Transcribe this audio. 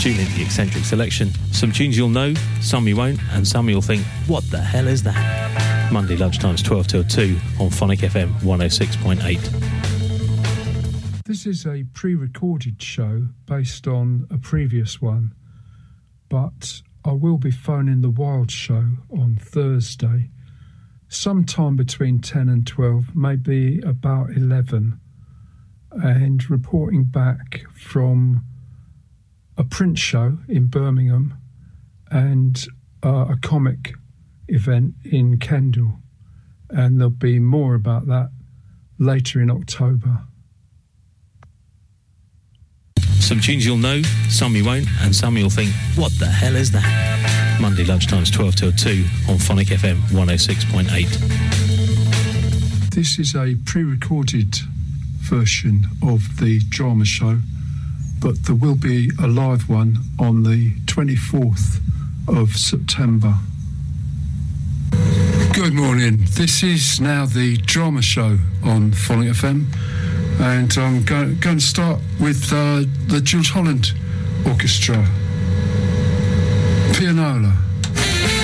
Tune in the Eccentric Selection. Some tunes you'll know, some you won't, and some you'll think, what the hell is that? Monday lunchtimes 12 till 2 on Phonic FM 106.8. This is a pre-recorded show based on a previous one, but I will be phoning the Wild Show on Thursday, sometime between 10 and 12, maybe about 11, and reporting back from a print show in Birmingham and a comic event in Kendal, and there'll be more about that later in October. Some tunes you'll know, some you won't, and some you'll think, what the hell is that? Monday lunchtimes 12 till 2 on Phonic FM 106.8. This is a pre-recorded version of the drama show, but there will be a live one on the 24th of September. Good morning. This is now the drama show on Phonic FM, and I'm going to start with the Jools Holland Orchestra, Pianola.